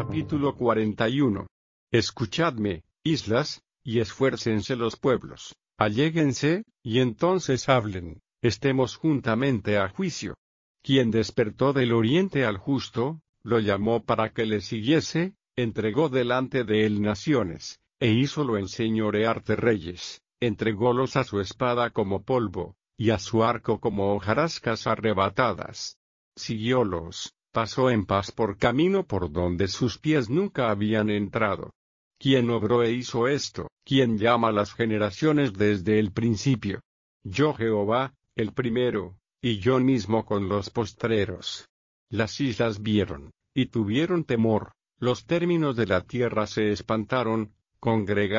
Capítulo 41. Escuchadme, islas, y esfuércense los pueblos, alléguense, y entonces hablen, estemos juntamente a juicio. Quien despertó del oriente al justo, lo llamó para que le siguiese, entregó delante de él naciones, e hízolo enseñorear de reyes, entrególos a su espada como polvo, y a su arco como hojarascas arrebatadas. Siguiólos, pasó en paz por camino por donde sus pies nunca habían entrado. ¿Quién obró e hizo esto? ¿Quién llama las generaciones desde el principio? Yo Jehová, el primero, y yo mismo con los postreros. Las islas vieron, y tuvieron temor, los términos de la tierra se espantaron, congregaron